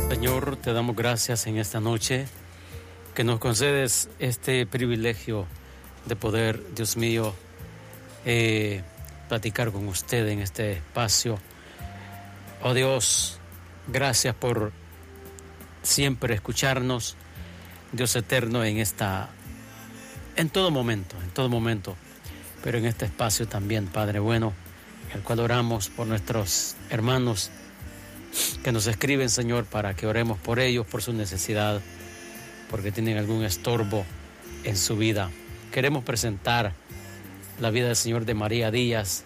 Señor, te damos gracias en esta noche que nos concedes este privilegio de poder, Dios mío, platicar con usted en este espacio. Oh Dios, gracias por siempre escucharnos, Dios eterno, en todo momento, pero en este espacio también, Padre bueno, el cual oramos por nuestros hermanos que nos escriben, Señor, para que oremos por ellos, por su necesidad, porque tienen algún estorbo en su vida. Queremos presentar la vida del Señor de María Díaz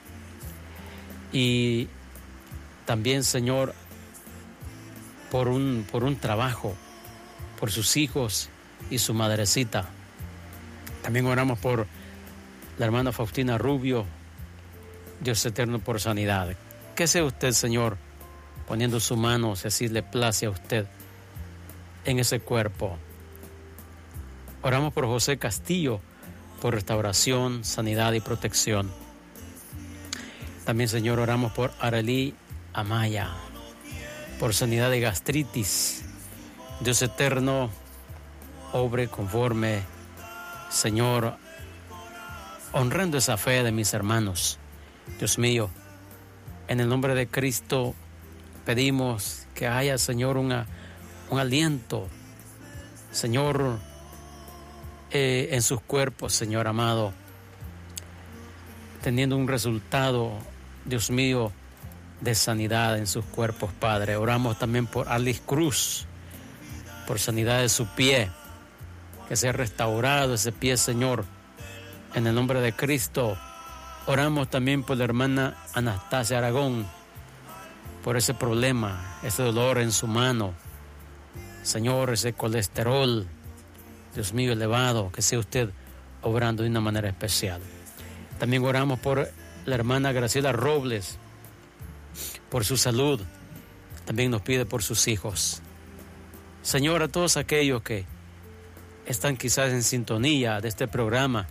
y también, Señor, por un trabajo, por sus hijos y su madrecita. También oramos por la hermana Faustina Rubio, Dios eterno, por sanidad. Que sea usted, Señor, poniendo su mano, si así le place a usted, en ese cuerpo. Oramos por José Castillo, por restauración, sanidad y protección. También, Señor, oramos por Arely Amaya, por sanidad de gastritis. Dios eterno, obre conforme, Señor, honrando esa fe de mis hermanos. Dios mío, en el nombre de Cristo, pedimos que haya, Señor, un aliento, Señor, en sus cuerpos, Señor amado, teniendo un resultado, Dios mío, de sanidad en sus cuerpos, Padre. Oramos también por Alice Cruz, por sanidad de su pie, que sea restaurado ese pie, Señor, en el nombre de Cristo. Oramos también por la hermana Anastasia Aragón, por ese problema, ese dolor en su mano, Señor, ese colesterol, Dios mío, elevado, que sea usted obrando de una manera especial. También oramos por la hermana Graciela Robles, por su salud. También nos pide por sus hijos. Señor, a todos aquellos que están quizás en sintonía de este programa,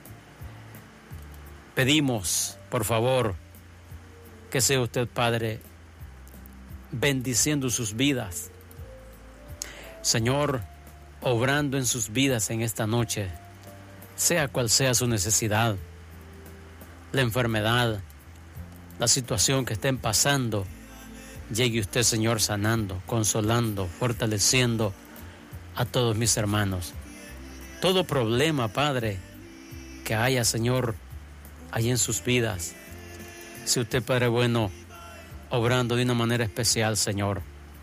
pedimos, por favor, que sea usted, Padre, bendiciendo sus vidas, Señor, obrando en sus vidas en esta noche, sea cual sea su necesidad, la enfermedad, la situación que estén pasando, llegue usted, Señor, sanando, consolando, fortaleciendo a todos mis hermanos. Todo problema, Padre, que haya, Señor, allí en sus vidas, si usted, Padre bueno, obrando de una manera especial, Señor.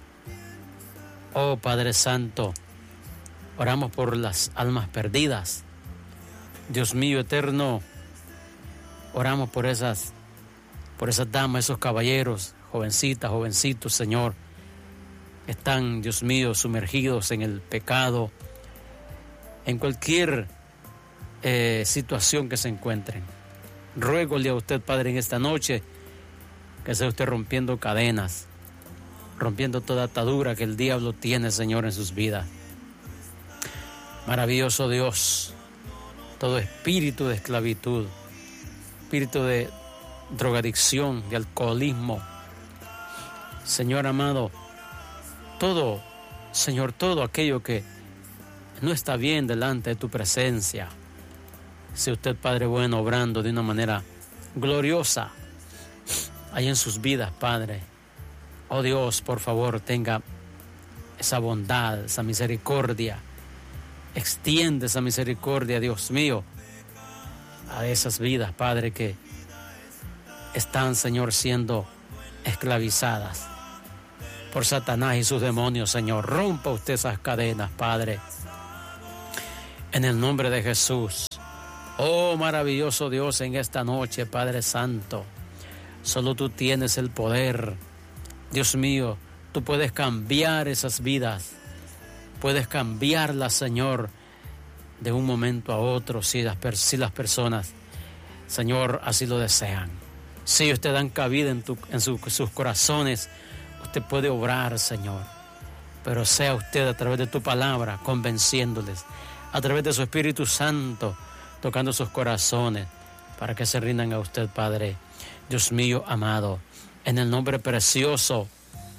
Oh Padre Santo, oramos por las almas perdidas. Dios mío eterno, oramos por esas damas, esos caballeros, jovencitas, jovencitos, Señor, están, Dios mío, sumergidos en el pecado, en cualquier situación que se encuentren. Ruégole a usted, Padre, en esta noche, que sea usted rompiendo cadenas, rompiendo toda atadura que el diablo tiene, Señor, en sus vidas. Maravilloso Dios, todo espíritu de esclavitud, espíritu de drogadicción, de alcoholismo, Señor amado, todo, Señor, todo aquello que no está bien delante de tu presencia, sea usted, Padre bueno, obrando de una manera gloriosa ahí en sus vidas, Padre. Oh Dios, por favor, tenga esa bondad, esa misericordia. Extiende esa misericordia, Dios mío, a esas vidas, Padre, que están, Señor, siendo esclavizadas por Satanás y sus demonios, Señor. Rompa usted esas cadenas, Padre, en el nombre de Jesús. Oh, maravilloso Dios, en esta noche, Padre Santo, solo tú tienes el poder. Dios mío, tú puedes cambiar esas vidas, puedes cambiarlas, Señor, de un momento a otro, si las personas, Señor, así lo desean. Si ellos te dan cabida en sus corazones, usted puede obrar, Señor, pero sea usted a través de tu palabra convenciéndoles, a través de su Espíritu Santo, tocando sus corazones, para que se rindan a usted, Padre, Dios mío amado, en el nombre precioso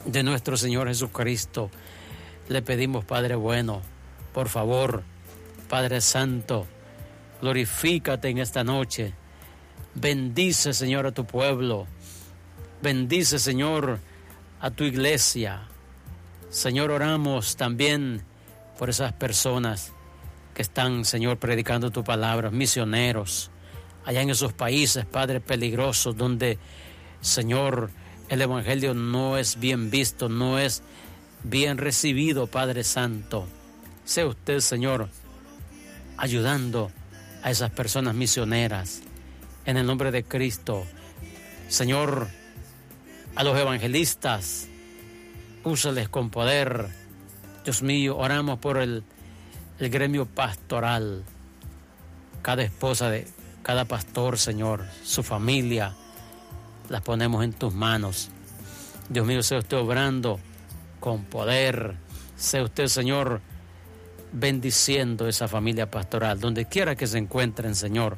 de nuestro Señor Jesucristo. Le pedimos, Padre bueno, por favor, Padre Santo, glorifícate en esta noche. Bendice, Señor, a tu pueblo. Bendice, Señor, a tu iglesia. Señor, oramos también por esas personas que están, Señor, predicando tu palabra, misioneros, allá en esos países, Padre, peligrosos, donde, Señor, el Evangelio no es bien visto, no es bien recibido, Padre Santo. Sea usted, Señor, ayudando a esas personas misioneras, en el nombre de Cristo. Señor, a los evangelistas, úsales con poder. Dios mío, oramos por el gremio pastoral, cada esposa de cada pastor, Señor, su familia, las ponemos en tus manos. Dios mío, sea usted obrando con poder, sea usted, Señor, bendiciendo esa familia pastoral, donde quiera que se encuentren, Señor.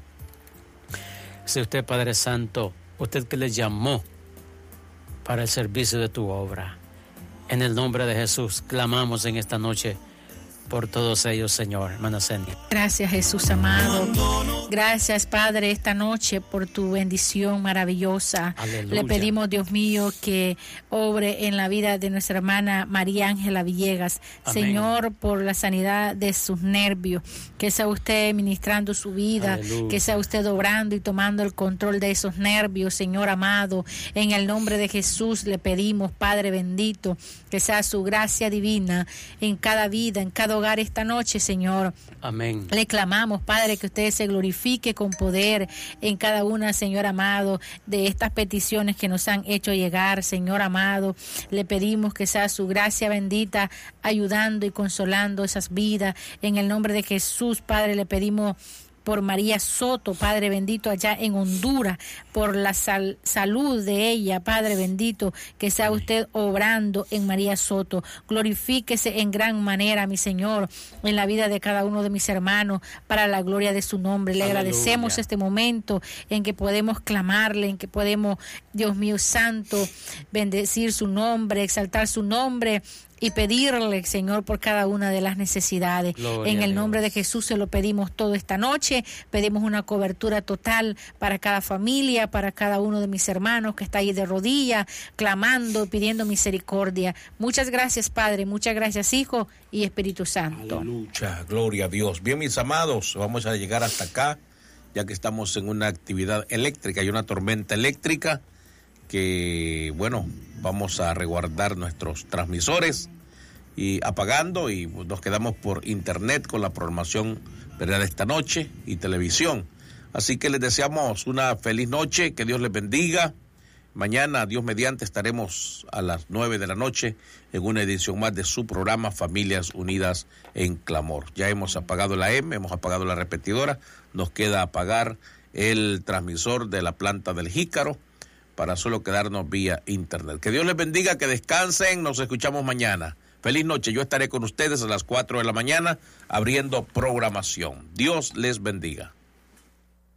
Sea usted, Padre Santo, usted que les llamó para el servicio de tu obra. En el nombre de Jesús, clamamos en esta noche por todos ellos, Señor. Hermana Celia. Gracias, Jesús amado. Gracias, Padre, esta noche por tu bendición maravillosa. Aleluya. Le pedimos, Dios mío, que obre en la vida de nuestra hermana María Ángela Villegas. Amén. Señor, por la sanidad de sus nervios, que sea usted ministrando su vida, aleluya, que sea usted obrando y tomando el control de esos nervios, Señor amado. En el nombre de Jesús le pedimos, Padre bendito, que sea su gracia divina en cada vida, en cada hogar esta noche, Señor. Amén. Le clamamos, Padre, que usted se glorifique con poder en cada una, Señor amado, de estas peticiones que nos han hecho llegar, Señor amado. Le pedimos que sea su gracia bendita ayudando y consolando esas vidas. En el nombre de Jesús, Padre, le pedimos por María Soto, Padre bendito, allá en Honduras, por la salud de ella, Padre bendito, que sea usted obrando en María Soto. Glorifíquese en gran manera, mi Señor, en la vida de cada uno de mis hermanos, para la gloria de su nombre. Le agradecemos este momento en que podemos clamarle, en que podemos, Dios mío santo, bendecir su nombre, exaltar su nombre, y pedirle, Señor, por cada una de las necesidades. Gloria en el nombre de Jesús se lo pedimos todo esta noche. Pedimos una cobertura total para cada familia, para cada uno de mis hermanos que está ahí de rodillas, clamando, pidiendo misericordia. Muchas gracias, Padre. Muchas gracias, Hijo y Espíritu Santo. Aleluya, gloria a Dios. Bien, mis amados, vamos a llegar hasta acá, ya que estamos en una actividad eléctrica y una tormenta eléctrica que, bueno, vamos a resguardar nuestros transmisores y apagando, y nos quedamos por internet con la programación de esta noche y televisión. Así que les deseamos una feliz noche, que Dios les bendiga. Mañana, Dios mediante, estaremos a las 9 de la noche en una edición más de su programa Familias Unidas en Clamor. Ya hemos apagado la M, hemos apagado la repetidora, nos queda apagar el transmisor de la planta del Jícaro para solo quedarnos vía internet. Que Dios les bendiga, que descansen, nos escuchamos mañana. Feliz noche, yo estaré con ustedes a las 4 de la mañana abriendo programación. Dios les bendiga.